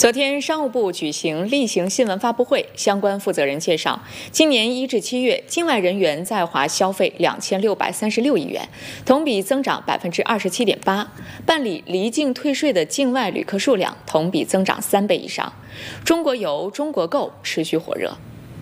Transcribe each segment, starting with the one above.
昨天，商务部举行例行新闻发布会，相关负责人介绍，今年1至7月，境外人员在华消费2636亿元，同比增长27.8%，办理离境退税的境外旅客数量同比增长3倍以上。中国游、中国购持续火热。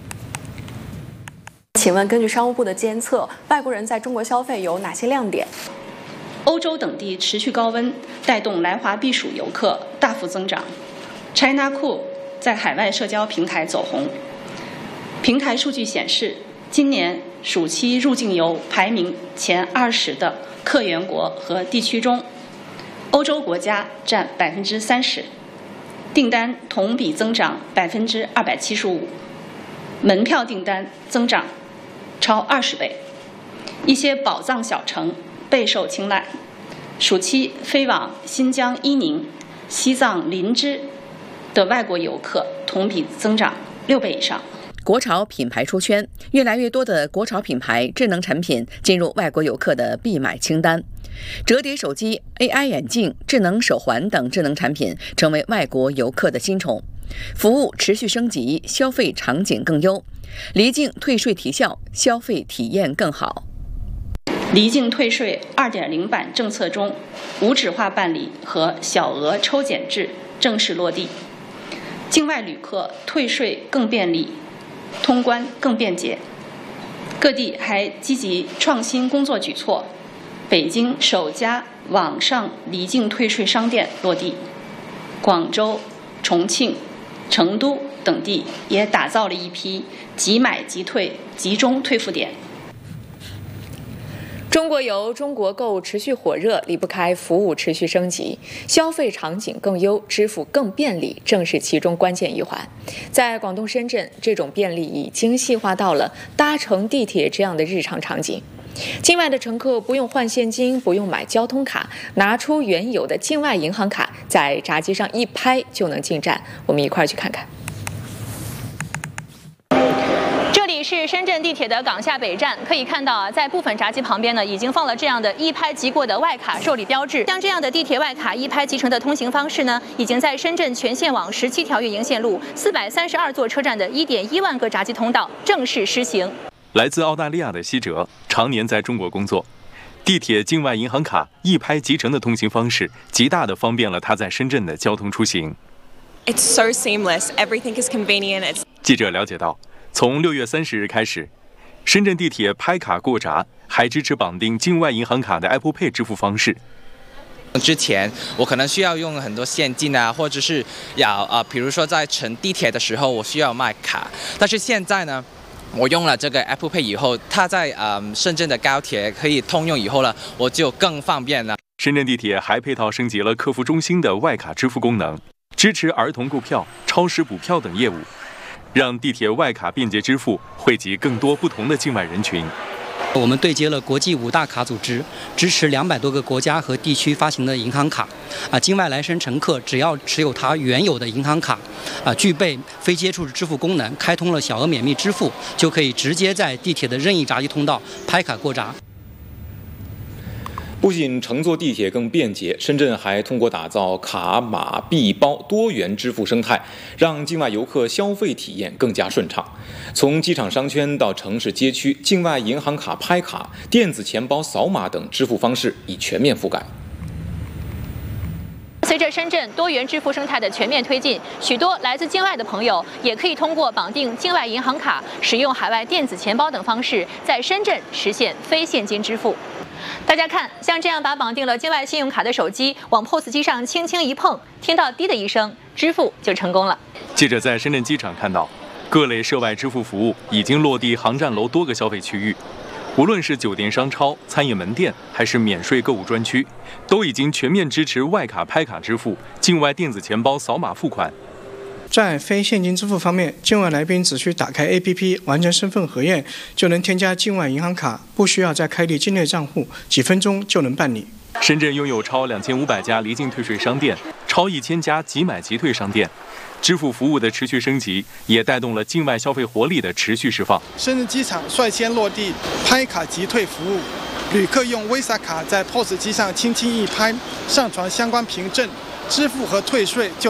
请问，根据商务部的监测，外国人在中国消费有哪些亮点？ 欧洲等地持续高温，带动来华避暑游客大幅增长。China Cool 在海外社交平台走红。平台数据显示，今年暑期入境游排名前20的客源国和地区中，欧洲国家占30%，订单同比增长275%，门票订单增长超20倍。一些宝藏小城备受青睐，暑期飞往新疆伊宁、西藏林芝的外国游客同比增长6倍以上。 国潮品牌出圈，越来越多的国潮品牌智能产品进入外国游客的必买清单。折叠手机、AI 眼镜、智能手环等智能产品成为外国游客的新宠。服务持续升级，消费场景更优，离境退税提效，消费体验更好。 离境退税 2.0 版政策中，无纸化办理和小额抽检制正式落地，境外旅客退税更便利，通关更便捷。各地还积极创新工作举措，北京首家网上离境退税商店落地，广州、重庆、成都等地也打造了一批即买即退集中退付点。 中国游、中国购持续火热，离不开服务持续升级，消费场景更优，支付更便利，正是其中关键一环。在广东深圳，这种便利已经细化到了搭乘地铁这样的日常场景。境外的乘客不用换现金，不用买交通卡，拿出原有的境外银行卡，在闸机上一拍就能进站。我们一块儿去看看。 这里是深圳地铁的港下北站，可以看到在部分闸机旁边呢，已经放了这样的一拍即过的外卡受理标志。像这样的地铁外卡一拍即成的通行方式呢，已经在深圳全线网17条运营线路、432座车站的1.1万个闸机通道正式施行。 来自澳大利亚的希哲常年在中国工作，地铁境外银行卡一拍即成的通行方式，极大地方便了他在深圳的交通出行。 It's so seamless. Everything is convenient. 记者了解到，从6月30日开始，深圳地铁拍卡过闸还支持绑定境外银行卡的 Apple Pay 支付方式。 之前我可能需要用很多现金啊，或者是比如说在乘地铁的时候我需要卖卡，但是现在呢，我用了这个 Apple Pay 以后，它在深圳的高铁可以通用以后呢，我就更方便了。 深圳地铁还配套升级了客服中心的外卡支付功能，支持儿童购票、超时补票等业务，让地铁外卡便捷支付惠及更多不同的境外人群。 我们对接了国际5大卡组织，支持200多个国家和地区发行的银行卡。境外来深乘客只要持有他原有的银行卡，具备非接触支付功能，开通了小额免密支付，就可以直接在地铁的任意闸机通道拍卡过闸。 不仅乘坐地铁更便捷，深圳还通过打造卡码币包多元支付生态，让境外游客消费体验更加顺畅。从机场商圈到城市街区，境外银行卡拍卡、电子钱包扫码等支付方式已全面覆盖。 随着深圳多元支付生态的全面推进，许多来自境外的朋友也可以通过绑定境外银行卡、使用海外电子钱包等方式，在深圳实现非现金支付。大家看，像这样把绑定了境外信用卡的手机往 POS 机上轻轻一碰，听到滴的一声，支付就成功了。 记者在深圳机场看到，各类涉外支付服务已经落地航站楼多个消费区域，无论是酒店、商超、餐饮门店，还是免税购物专区，都已经全面支持外卡拍卡支付、境外电子钱包扫码付款。 在非现金支付方面，境外来宾只需打开 APP 完成身份核验，就能添加境外银行卡，不需要再开立境内账户，几分钟就能办理。 深圳拥有超2500家离境退税商店，超1000家即买即退商店，支付服务的持续升级，也带动了境外消费活力的持续释放。 深圳机场率先落地拍卡即退服务，旅客用 Visa 卡在 POS 机上轻轻一拍，上传相关凭证，支付和退税就